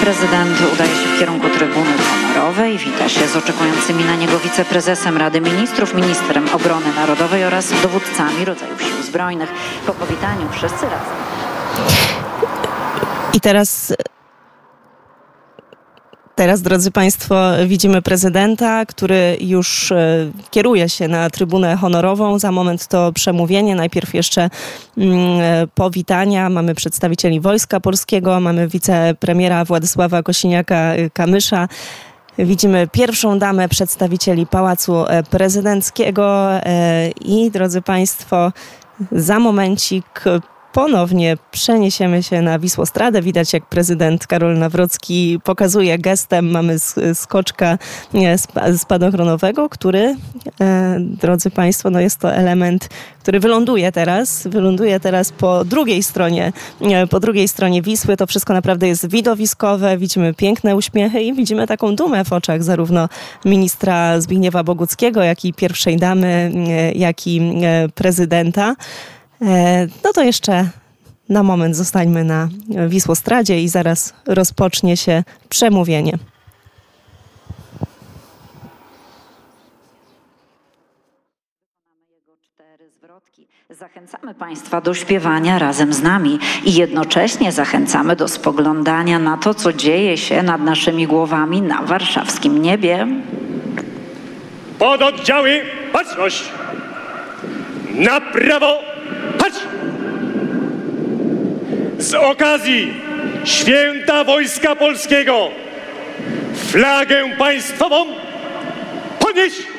Prezydent udaje się w kierunku trybuny honorowej. Wita się z oczekującymi na niego wiceprezesem Rady Ministrów, ministrem obrony narodowej oraz dowódcami rodzajów sił zbrojnych. Po powitaniu wszyscy razem. I Teraz, drodzy Państwo, widzimy prezydenta, który już kieruje się na trybunę honorową. Za moment to przemówienie. Najpierw jeszcze powitania. Mamy przedstawicieli Wojska Polskiego, mamy wicepremiera Władysława Kosiniaka-Kamysza. Widzimy pierwszą damę przedstawicieli Pałacu Prezydenckiego i, drodzy Państwo, za momencik ponownie przeniesiemy się na Wisłostradę. Widać, jak prezydent Karol Nawrocki pokazuje gestem. Mamy skoczka spadochronowego, który, drodzy Państwo, no jest to element, który wyląduje teraz po drugiej stronie Wisły. To wszystko naprawdę jest widowiskowe. Widzimy piękne uśmiechy i widzimy taką dumę w oczach zarówno ministra Zbigniewa Boguckiego, jak i pierwszej damy, jak i prezydenta. No to jeszcze na moment zostańmy na Wisłostradzie i zaraz rozpocznie się przemówienie. Zachęcamy Państwa do śpiewania razem z nami i jednocześnie zachęcamy do spoglądania na to, co dzieje się nad naszymi głowami na warszawskim niebie. Pododdziały, baczność! Na prawo, patrz! Z okazji Święta Wojska Polskiego flagę państwową podnieść!